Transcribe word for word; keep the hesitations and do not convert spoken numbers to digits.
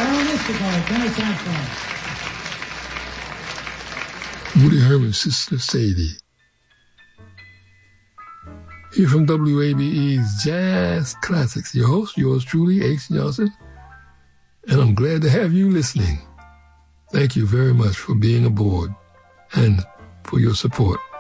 Woody Herman's sister Sadie. Here from W A B E's Jazz Classics, your host, yours truly, H. Johnson, and I'm glad to have you listening. Thank you very much for being aboard and for your support.